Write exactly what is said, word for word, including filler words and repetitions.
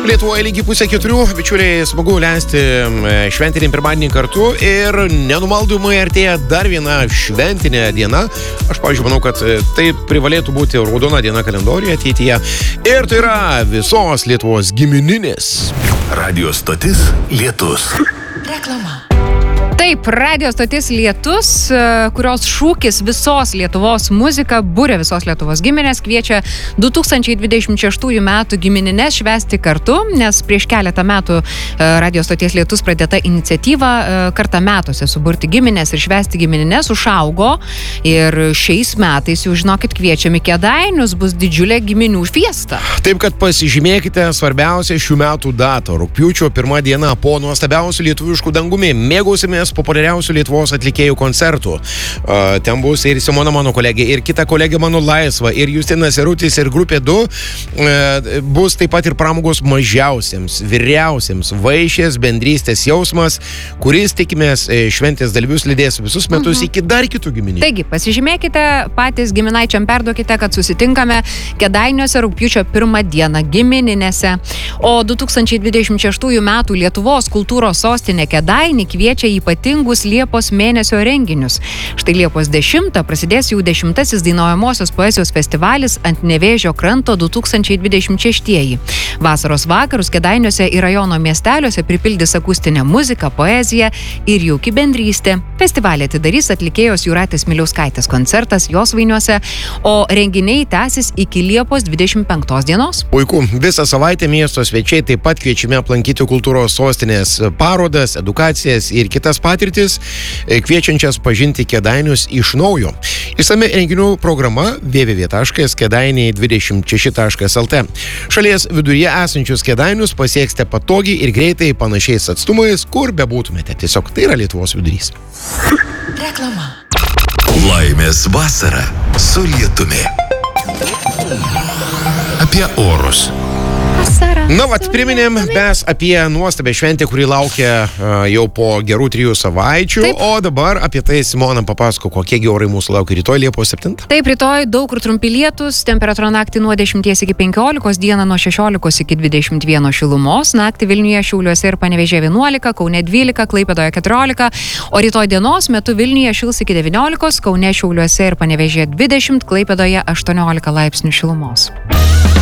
Lietuvoje lygiai pusė keturių, bičiuliai, smagu leisti šventinį pirmadienį kartu ir nenumaldomai artėja dar viena šventinė diena. Aš, pavyzdžiui, manau, kad tai privalėtų būti raudona diena kalendoriuje ateityje. Ir tai yra visos Lietuvos gimininės. Radio stotis Lietus. Reklama. Taip, radio stotis Lietus, kurios šūkis visos Lietuvos muzika, būrė visos Lietuvos giminės, kviečia du tūkstančiai dvidešimt šeštųjų metų giminines švęsti kartu, nes prieš keletą metų radio stoties Lietus pradėta iniciatyva kartą metuose suburti giminės ir švęsti giminines užaugo ir šiais metais, jau žinokit, kviečiami Kėdainius, bus didžiulė giminių fiesta. Taip, kad pasižymėkite svarbiausią šių metų datą, rugpjūčio pirmą dieną po nuostabiausių lietuviškų dangumi. Mėgausimės populiariausių Lietuvos atlikėjų koncertų. Uh, ten bus ir Simona, mano kolegė, ir kita kolegė mano Laisva, ir Justinas Erutis, ir grupė du. Uh, bus taip pat ir pramogos mažiausiems, vyriausiems, vaišės, bendrystės jausmas, kuris, tikimės, šventės dalyvius lydės visus metus mhm. iki dar kitų giminių. Taigi, pasižymėkite, patys giminaičiam perduokite, kad susitinkame Kėdainiuose rugpjūčio pirmą dieną gimininėse. O du tūkstančiai dvidešimt šeštųjų metų Lietuvos kultūros sostinė Kėdainiai kviečia ypatingus Liepos mėnesio renginius. Štai Liepos dešimtą prasidės jau dešimtasis dainuojamosios poezijos festivalis Ant Nevėžio kranto du tūkstančiai dvidešimt šeštieji. Vasaros vakarus Kėdainiuose ir rajono miesteliuose pripildys akustinę muziką, poeziją ir jauki bendrystė. Festivalį atidarys atlikėjos Jūratės Miliauskaitės koncertas jos Vainiuose, o renginiai tęsis iki Liepos dvidešimt penktos dienos. Puiku, visą savaitę miesto svečiai taip pat kviečiami aplankyti kultūros sostinės parodas, edukacijas ir kitas patirtis, kviečiančias pažinti Kėdainius iš naujo. Išsami renginių programa w w w taškas kėdainiai dvidešimt šeši taškas l t. Šalies viduryje esančius Kėdainius pasieksite patogiai ir greitai panašiais atstumais, kur bebūtumėte. Tiesiog tai yra Lietuvos vidurys. Reklama. Laimės vasara su lietumi. Apie orus. Na, vat, priminėm mes apie nuostabę šventę, kuri laukia uh, jau po gerų trijų savaičių, Taip. O dabar apie tai Simona papasako, kokie orai mūsų laukia rytoj Liepos septintą. Taip, rytoj daug kur trumpi lietūs, temperatūra naktį nuo dešimties iki penkiolikos, dieną nuo šešiolikos iki dvidešimt vieno šilumos, naktį Vilniuje, Šiauliuose ir Panevėžyje vienuolika, Kaune dvylika, Klaipėdoje keturiolika, o rytoj dienos metu Vilniuje šils iki devyniolikos, Kaune, Šiauliuose ir Panevėžyje dvidešimt, Klaipėdoje aštuoniolika laipsnių šilumos.